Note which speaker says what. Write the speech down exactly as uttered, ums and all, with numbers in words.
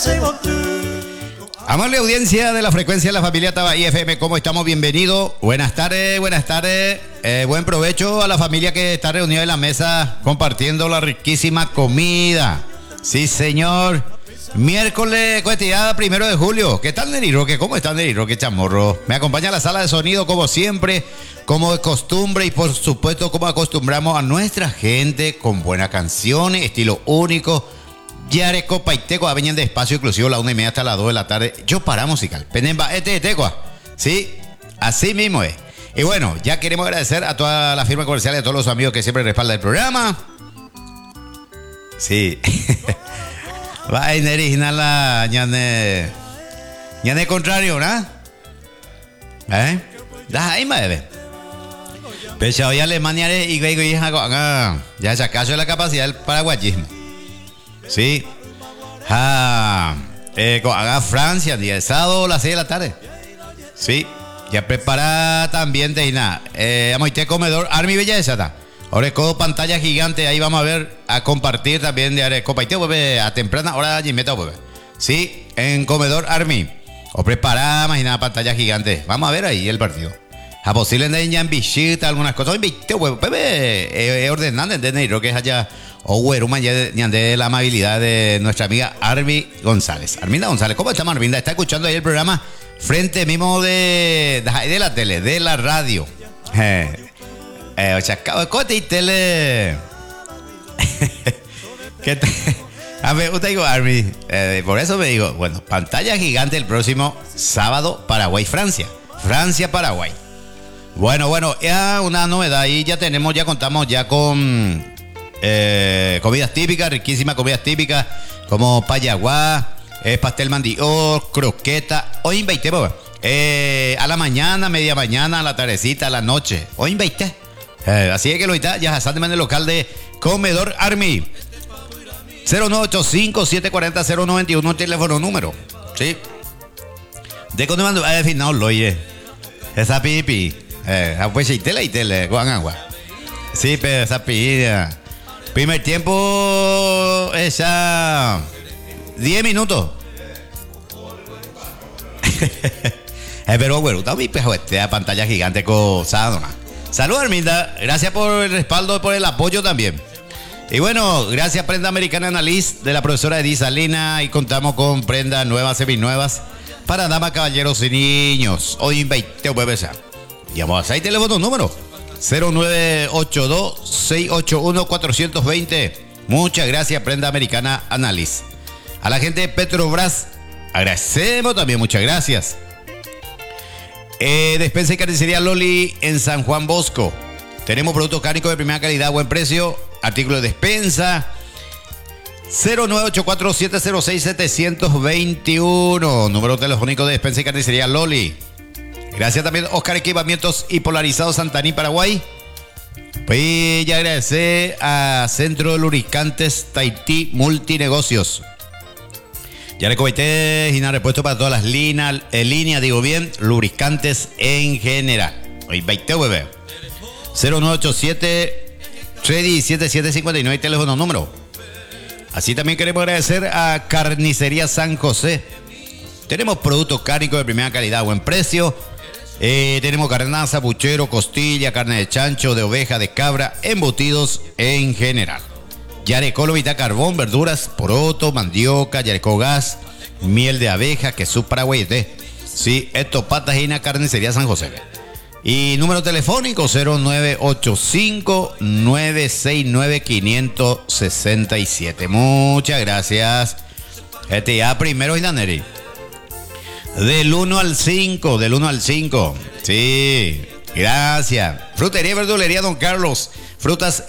Speaker 1: Amable audiencia de la frecuencia de la familia Tabaí F M, ¿cómo estamos? Bienvenidos. Buenas tardes, buenas tardes. Eh, buen provecho a la familia que está reunida en la mesa compartiendo la riquísima comida. Sí, señor. Miércoles, cuestión primero de julio. ¿Qué tal, Neri Roque? ¿Cómo está, Neri Roque Chamorro? Me acompaña a la sala de sonido, como siempre, como de costumbre, y por supuesto, como acostumbramos a nuestra gente, con buenas canciones, estilo único. Yareco Paiteco, venir de espacio inclusivo la una y media hasta las dos de la tarde. Yo para musical. Penemba, este de Tecua. Sí, así mismo es. Y bueno, ya queremos agradecer a toda la firma comercial y a todos los amigos que siempre respaldan el programa. Sí. Va a ir original la ñane. ñane contrario, ¿no? ¿Eh? Da ahí, madre. Pero hoy Alemania y ya es acaso de la capacidad del paraguayismo. Sí. Ah, eh, haga Francia, día de sábado a las seis de la tarde. Sí. Ya prepara también de nada. Eh, vamos a ir a comedor Army Belleza. Ahora con pantalla gigante, ahí vamos a ver, a compartir también de Areco Paiteo, pues, a temprana hora de meta, pues. Sí, en comedor Army. O prepara, imagina, pantalla gigante. Vamos a ver ahí el partido. A posible de ya en visita, algunas cosas. Pues, pues, ordenando, ¿entendés? Creo que es allá. O güero, mañana de la amabilidad de nuestra amiga Arby González. Arminda González, ¿cómo estamos, Arminda? Está escuchando ahí el programa frente mismo de, de la tele, de la radio. Eh, eh, o sea, cote y tele. ¿Qué te? A ver, usted digo, Arby, eh, por eso me digo, bueno, pantalla gigante el próximo sábado, Paraguay-Francia. Francia-Paraguay. Bueno, bueno, ya una novedad ahí, ya tenemos, ya contamos ya con eh, comidas típicas, riquísimas comidas típicas, como payaguá, eh, pastel mandioc, croqueta. Hoy invité, eh, a la mañana, media mañana, a la tardecita, a la noche. Hoy invité. Eh, así es que lo está, ya están en el local de Comedor Army. cero nueve ocho cinco, siete cuatro cero, cero nueve uno, el teléfono número. Sí. De cuando mando, al final lo oye. Esa pipi. Eh, pues y tele y tele, con agua. Sí, pero esa pilla. Primer tiempo, esa. diez minutos. eh, pero bueno, está mi pejo este, pantalla gigante con Sadona. Saludos, Arminda. Gracias por el respaldo, por el apoyo también. Y bueno, gracias Prenda Americana Annalise de la profesora Edith Salina. Y contamos con prendas nuevas, seminuevas para damas, caballeros y niños. Hoy veinte bebés. Llamamos ahí, teléfono número cero nueve ocho dos, seis ocho uno, cuatro dos cero. Muchas gracias, Prenda Americana Annalise. A la gente de Petrobras, agradecemos también, muchas gracias. Eh, despensa y carnicería Loli en San Juan Bosco. Tenemos productos cárnicos de primera calidad, buen precio. Artículo de despensa. cero nueve ocho cuatro, siete cero seis, siete dos uno. Número telefónico de despensa y carnicería Loli. Gracias también Oscar Equipamientos y Polarizados Santaní, Paraguay. Pues ya agradecer a Centro de Lubricantes Tahití Multinegocios. Ya le comenté, y nada, repuesto para todas las líneas, eh, líneas, digo bien, lubricantes en general. Hoy veinte, bebé. cero nueve ocho siete, tres uno siete, siete cinco nueve, teléfono número. Así también queremos agradecer a Carnicería San José. Tenemos productos cárnicos de primera calidad, buen precio. Eh, tenemos carnaza, puchero, costilla, carne de chancho, de oveja, de cabra, embutidos en general. Yarecó, lomita, carbón, verduras, poroto, mandioca, yarecó gas, miel de abeja, queso paraguayete. Sí, esto patajina, Carnicería San José. Y número telefónico cero nueve ocho cinco, nueve seis nueve, cinco seis siete. Muchas gracias. Este ya primero, Inaneri. Del uno al cinco, del uno al cinco. Sí, gracias. Frutería y verdulería Don Carlos. Frutas